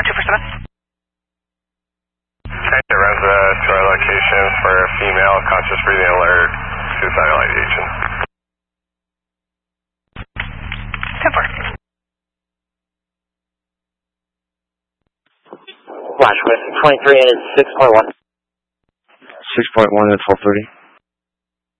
247. Okay, Renza to our location for a female, conscious breathing alert, suicidal ideation. 10-4. Flash with 23 and 6.1. 6.1 at 12:30.